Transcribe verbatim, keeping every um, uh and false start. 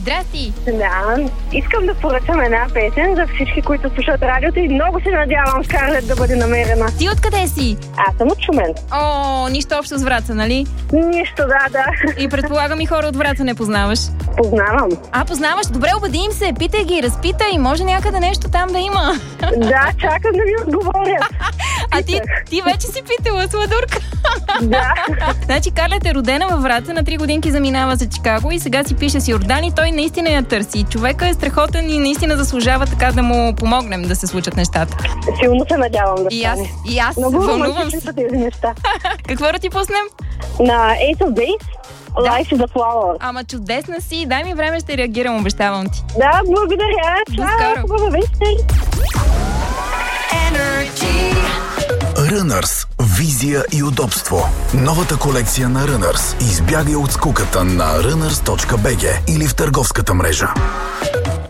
Здрасти! Да, искам да поръчам една песен за всички, които слушат радиото и много се надявам Скарлет да бъде намерена. Ти откъде си? Аз съм от Шумен. О, нищо общо с Враца, нали? Нищо, да, да. И предполагам и хора от Враца не познаваш. Познавам. А, познаваш? Добре, обади им се, питай ги, разпитай, може някъде нещо там да има. Да, чакам да ми отговорят. А ти, ти вече си питала, сладурка. Да. Значи Скарлет е родена във Враца, на три годинки заминава за Чикаго и сега си пише с Йордан и той наистина я търси. Човека е страхотен и наистина заслужава така да му помогнем да се случат нещата. Силно се надявам да И аз, стане. и аз Много вълнувам се. романтично са тези неща. Какво да ти пуснем? На Ace of Base, Life is a Flower. Ама чудесна си, дай ми време, ще реагирам, обещавам ти. Да, благодаря. До Чао, скоро. хубава вечер. Runners. Визия и удобство. Новата колекция на Runners. Избягай от скуката на runners точка би джи или в търговската мрежа.